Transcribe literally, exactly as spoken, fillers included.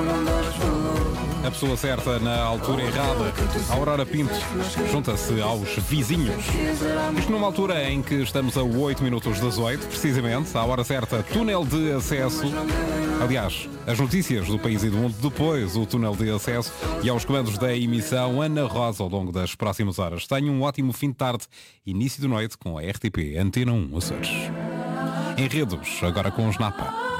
A pessoa certa na altura errada. A Aurora Pinto junta-se aos vizinhos. Isto numa altura em que estamos a oito minutos das oito, precisamente, à hora certa, túnel de acesso. Aliás, as notícias do país e do mundo, depois o túnel de acesso e aos comandos da emissão Ana Rosa ao longo das próximas horas. Tenham um ótimo fim de tarde, início de noite com a R T P Antena um Açores. Enredos, agora com os Napa.